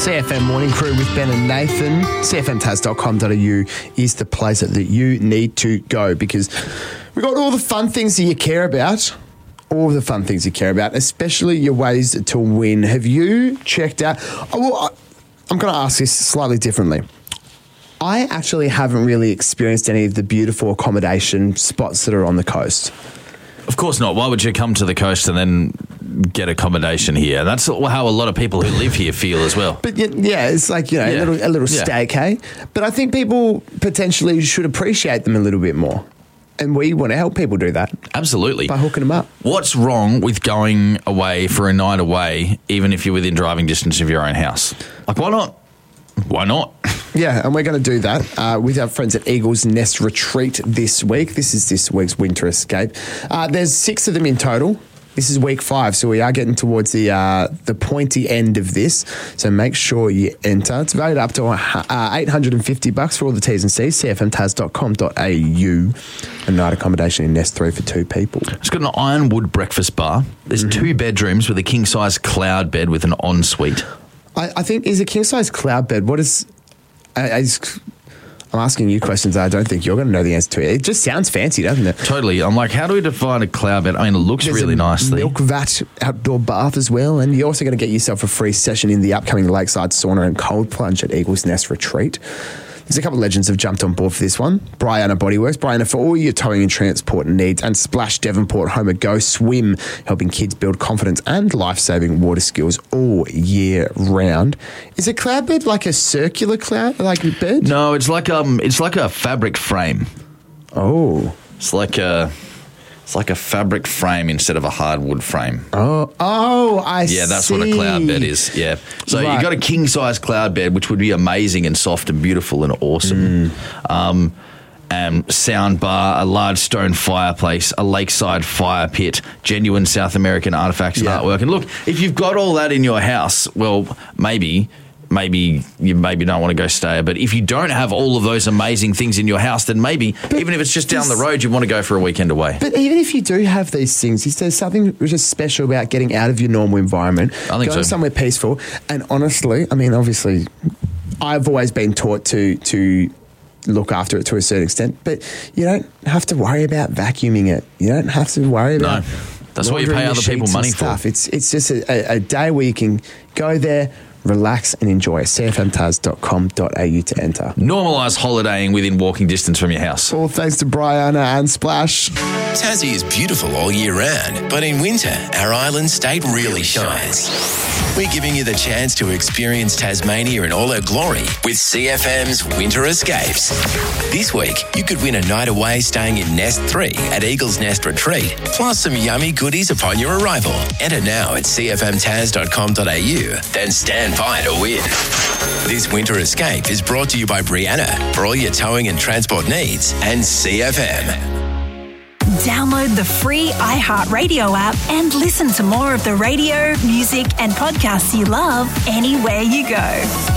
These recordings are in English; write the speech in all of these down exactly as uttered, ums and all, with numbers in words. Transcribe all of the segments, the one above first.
C F M Morning Crew with Ben and Nathan. C F M tas dot com dot a u is the place that you need to go because we've got all the fun things that you care about. All the fun things you care about, especially your ways to win. Have you checked out... Oh, well, I'm going to ask this slightly differently. I actually haven't really experienced any of the beautiful accommodation spots that are on the coast. Of course not. Why would you come to the coast and then get accommodation here? That's how a lot of people who live here feel as well. But yeah, it's like, you know, Yeah. a little, a little Yeah. stake, hey? But I think people potentially should appreciate them a little bit more. And we want to help people do that Absolutely. by hooking them up. What's wrong with going away for a night away, even if you're within driving distance of your own house? Like, why not? Why not? Yeah, and we're going to do that uh, with our friends at Eagles Nest Retreat this week. This is this week's Winter Escape. Uh, there's six of them in total. This is week five, so we are getting towards the uh, the pointy end of this. So make sure you enter. It's valued up to uh, eight hundred fifty bucks for all the T's and C's. C F M tas dot com dot a u. A night accommodation in Nest three for two people. It's got an ironwood breakfast bar. There's mm-hmm. two bedrooms with a king-size cloud bed with an ensuite. I, I think, is a king-size cloud bed, what is... I, I just, I'm asking you questions I don't think you're going to know the answer to. It just sounds fancy, doesn't it? Totally. I'm like, how do we define a cloud bed? I mean, it looks There's really a nicely. milk vat outdoor bath as well, and you're also going to get yourself a free session in the upcoming Lakeside Sauna and Cold Plunge at Eagles Nest Retreat. There's a couple of legends have jumped on board for this one. Brianna Bodyworks. Brianna for all your towing and transport needs. And Splash Devonport Home and Go Swim, helping kids build confidence and life-saving water skills all year round. Is a cloud bed like a circular cloud like bed? No, it's like um, it's like a fabric frame. Oh. It's like a... It's like a fabric frame instead of a hardwood frame. Oh, oh, I see. Yeah, that's what a cloud bed is, yeah. So Right. you've got a king-size cloud bed, which would be amazing and soft and beautiful and awesome. Mm. Um, and sound bar, a large stone fireplace, a lakeside fire pit, genuine South American artifacts Yeah. and artwork. And look, if you've got all that in your house, well, maybe... Maybe you maybe don't want to go stay, but if you don't have all of those amazing things in your house, then maybe, but even if it's just down this, the road, you want to go for a weekend away. But even if you do have these things, is there something which is special about getting out of your normal environment, I think going so. somewhere peaceful? And honestly, I mean, obviously, I've always been taught to to look after it to a certain extent, but you don't have to worry about vacuuming it. You don't have to worry about... No, that's what you pay other people money for. It's, it's just a, a day where you can go there, relax and enjoy. C F M tas dot com dot a u to enter. Normalise holidaying within walking distance from your house. All thanks to Brianna and Splash. Tassie is beautiful all year round, but in winter, our island state really shines. We're giving you the chance to experience Tasmania in all her glory with C F M's Winter Escapes. This week, you could win a night away staying in Nest three at Eagles Nest Retreat, plus some yummy goodies upon your arrival. Enter now at C F M tas dot com dot a u, then stand by to win. This Winter Escape is brought to you by Brianna for all your towing and transport needs and C F M. Download the free iHeartRadio app and listen to more of the radio, music and podcasts you love anywhere you go.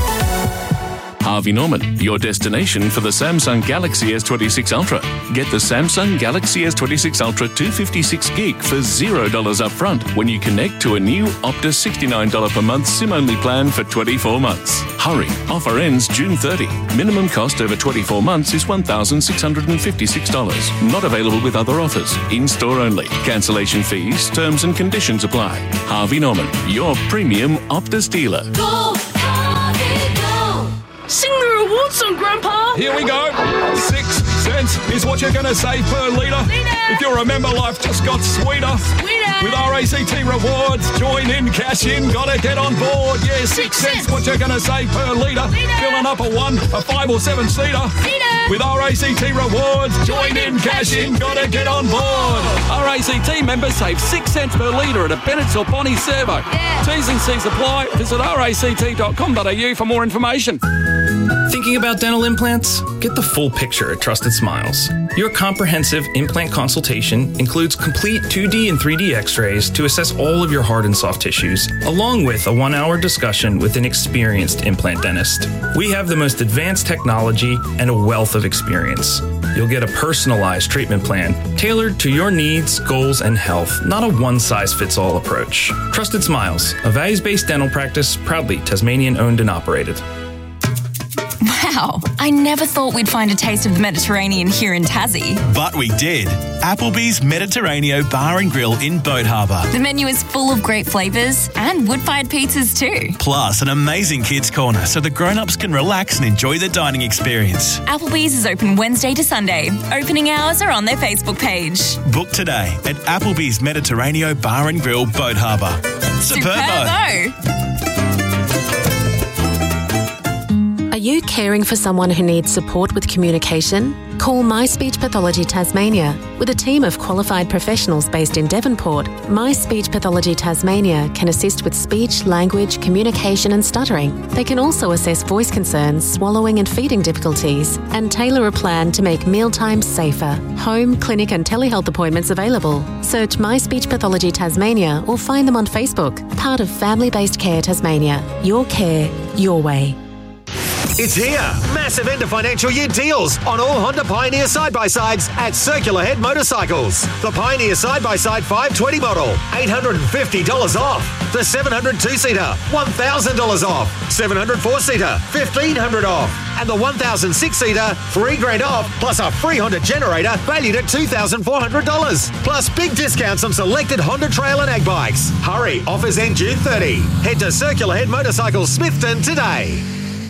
Harvey Norman, your destination for the Samsung Galaxy S twenty-six Ultra. Get the Samsung Galaxy S twenty-six Ultra two fifty-six gig for zero dollars up front when you connect to a new Optus sixty-nine dollars per month SIM-only plan for twenty-four months. Hurry, offer ends June thirtieth. Minimum cost over twenty-four months is one thousand six hundred fifty-six dollars. Not available with other offers. In-store only. Cancellation fees, terms and conditions apply. Harvey Norman, your premium Optus dealer. Go, Harvey, go! Sing the reward song, Grandpa! Here we go. Six cents is what you're going to save per litre. If you remember, life just got sweeter. Sweeter! With R A C T Rewards, join in, cash in, gotta get on board. Yeah, six, six cents, what you're going to save per litre. Filling up a one, a five or seven seater. With R A C T Rewards, join in, cash in, gotta get on board. R A C T members save six cents per litre at a Bennett's or Bonnie Servo. Yeah. T's and C's apply. Visit r a c t dot com dot a u for more information. Thinking about dental implants? Get the full picture at Trusted Smiles. Your comprehensive implant consultation includes complete two D and three D x-rays to assess all of your hard and soft tissues, along with a one-hour discussion with an experienced implant dentist. We have the most advanced technology and a wealth of experience. You'll get a personalised treatment plan tailored to your needs, goals, and health, not a one-size-fits-all approach. Trusted Smiles, a values-based dental practice, proudly Tasmanian-owned and operated. Wow, I never thought we'd find a taste of the Mediterranean here in Tassie. But we did. Applebee's Mediterraneo Bar and Grill in Boat Harbour. The menu is full of great flavours and wood-fired pizzas too. Plus an amazing kids' corner so the grown-ups can relax and enjoy the dining experience. Applebee's is open Wednesday to Sunday. Opening hours are on their Facebook page. Book today at Applebee's Mediterraneo Bar and Grill, Boat Harbour. Superbo! Are you caring for someone who needs support with communication? Call My Speech Pathology Tasmania. With a team of qualified professionals based in Devonport, My Speech Pathology Tasmania can assist with speech, language, communication and stuttering. They can also assess voice concerns, swallowing and feeding difficulties, and tailor a plan to make mealtimes safer. Home, clinic and telehealth appointments available. Search My Speech Pathology Tasmania or find them on Facebook. Part of Family-Based Care Tasmania. Your care, your way. It's here. Massive end of financial year deals on all Honda Pioneer side-by-sides at Circular Head Motorcycles. The Pioneer side-by-side five twenty model, eight hundred fifty dollars off. The seven hundred two-seater, one thousand dollars off. seven hundred four-seater, fifteen hundred dollars off. And the one thousand six-seater, three grand off, plus a free Honda generator valued at two thousand four hundred dollars. Plus big discounts on selected Honda Trail and Ag bikes. Hurry, offers end June thirtieth. Head to Circular Head Motorcycles Smithton today.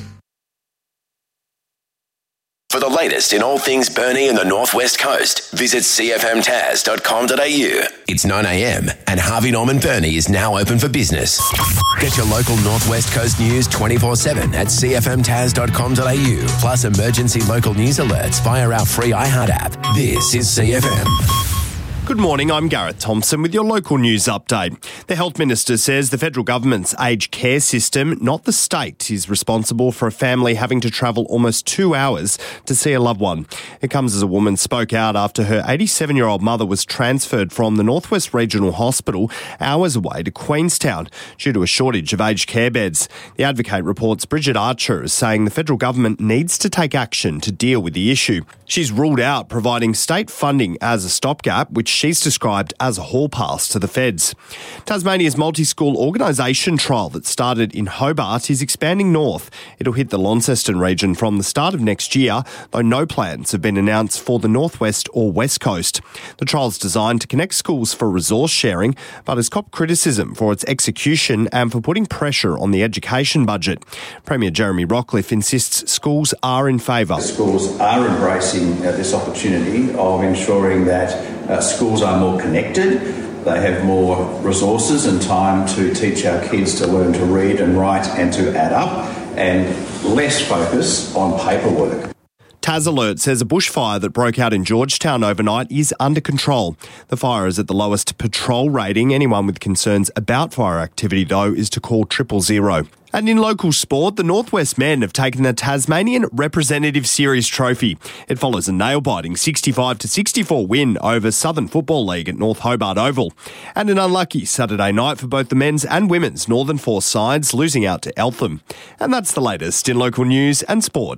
For the latest in all things Burnie and the Northwest Coast, visit c f m tas dot com dot a u. It's nine a m and Harvey Norman Burnie is now open for business. Get your local Northwest Coast news twenty-four seven at c f m tas dot com dot a u, plus emergency local news alerts via our free iHeart app. This is C F M. Good morning, I'm Gareth Thompson with your local news update. The Health Minister says the federal government's aged care system, not the state, is responsible for a family having to travel almost two hours to see a loved one. It comes as a woman spoke out after her eighty-seven-year-old mother was transferred from the Northwest Regional Hospital hours away to Queenstown due to a shortage of aged care beds. The Advocate reports Bridget Archer is saying the federal government needs to take action to deal with the issue. She's ruled out providing state funding as a stopgap, which she's described as a hall pass to the feds. Tasmania's multi-school organisation trial that started in Hobart is expanding north. It'll hit the Launceston region from the start of next year, though no plans have been announced for the northwest or west coast. The trial's designed to connect schools for resource sharing, but has copped criticism for its execution and for putting pressure on the education budget. Premier Jeremy Rockliff insists schools are in favour. Schools are embracing uh, this opportunity of ensuring that uh, schools are more connected, they have more resources and time to teach our kids to learn to read and write and to add up, and less focus on paperwork. Tas Alert says a bushfire that broke out in Georgetown overnight is under control. The fire is at the lowest patrol rating. Anyone with concerns about fire activity, though, is to call triple zero. And in local sport, the Northwest men have taken the Tasmanian Representative Series trophy. It follows a nail-biting sixty-five to sixty-four win over Southern Football League at North Hobart Oval. And an unlucky Saturday night for both the men's and women's Northern Force sides, losing out to Eltham. And that's the latest in local news and sport.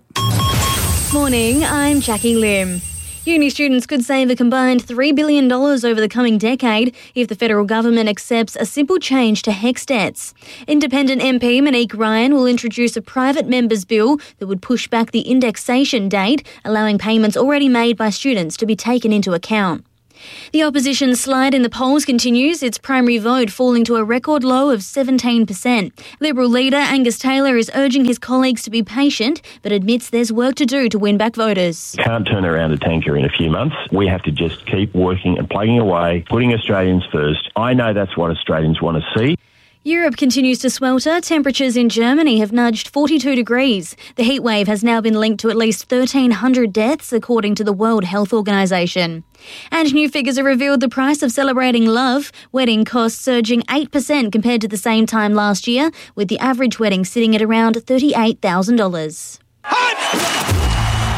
Morning, I'm Jackie Lim. Uni students could save a combined three billion dollars over the coming decade if the federal government accepts a simple change to HECS debts. Independent M P Monique Ryan will introduce a private members bill that would push back the indexation date, allowing payments already made by students to be taken into account. The opposition slide in the polls continues, its primary vote falling to a record low of seventeen percent. Liberal leader Angus Taylor is urging his colleagues to be patient, but admits there's work to do to win back voters. Can't turn around a tanker in a few months. We have to just keep working and plugging away, putting Australians first. I know that's what Australians want to see. Europe continues to swelter. Temperatures in Germany have nudged forty-two degrees. The heatwave has now been linked to at least thirteen hundred deaths, according to the World Health Organization. And new figures have revealed the price of celebrating love. Wedding costs surging eight percent compared to the same time last year, with the average wedding sitting at around thirty-eight thousand dollars.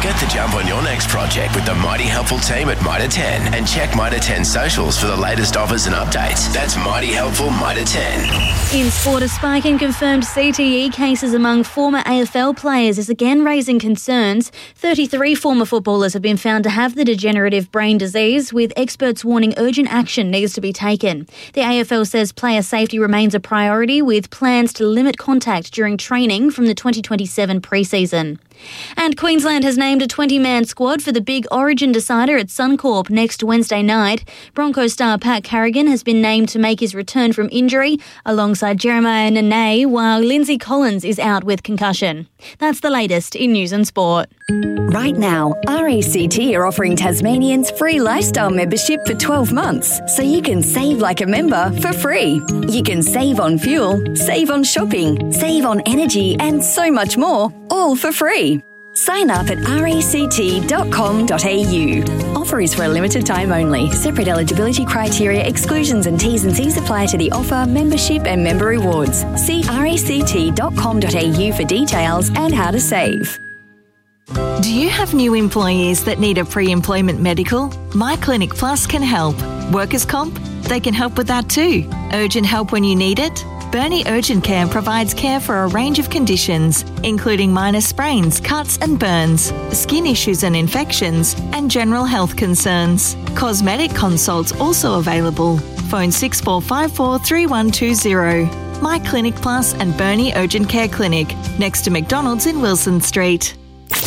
Get the jump on your next project with the mighty helpful team at Mitre ten and check Mitre ten socials for the latest offers and updates. That's mighty helpful Mitre ten. In sport, a spike in confirmed C T E cases among former A F L players is again raising concerns. thirty-three former footballers have been found to have the degenerative brain disease, with experts warning urgent action needs to be taken. The A F L says player safety remains a priority, with plans to limit contact during training from the twenty twenty-seven pre-season. And Queensland has named a twenty-man squad for the big Origin decider at Suncorp next Wednesday night. Broncos star Pat Carrigan has been named to make his return from injury alongside Jeremiah Nene, while Lindsay Collins is out with concussion. That's the latest in news and sport. Right now, R A C T are offering Tasmanians free lifestyle membership for twelve months, so you can save like a member for free. You can save on fuel, save on shopping, save on energy, and so much more, all for free. Sign up at ract dot com dot a u. Offer is for a limited time only. Separate eligibility criteria, exclusions and T's and C's apply to the offer, membership and member rewards. See ract dot com dot a u for details and how to save. Do you have new employees that need a pre-employment medical? My Clinic Plus can help. Workers' comp? They can help with that too. Urgent help when you need it? Bernie Urgent Care provides care for a range of conditions, including minor sprains, cuts and burns, skin issues and infections, and general health concerns. Cosmetic consults also available. Phone six four five four, three one two zero. My Clinic Plus and Bernie Urgent Care Clinic, next to McDonald's in Wilson Street.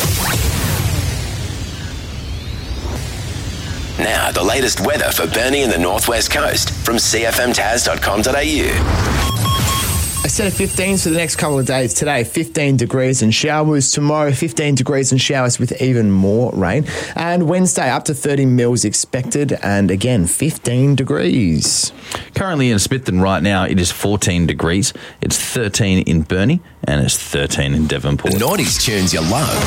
Now, the latest weather for Burnie and the Northwest Coast from c f m tas dot com dot a u. A set of fifteens for the next couple of days. Today, fifteen degrees and showers. Tomorrow, fifteen degrees and showers with even more rain. And Wednesday, up to thirty mils expected. And again, fifteen degrees. Currently in Smithton right now, it is fourteen degrees. It's thirteen in Burnie and it's thirteen in Devonport. The noughties tunes you love.